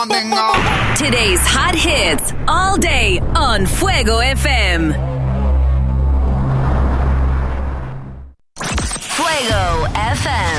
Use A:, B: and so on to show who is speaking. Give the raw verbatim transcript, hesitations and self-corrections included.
A: Today's hot hits all day on Fuego F M. Fuego F M.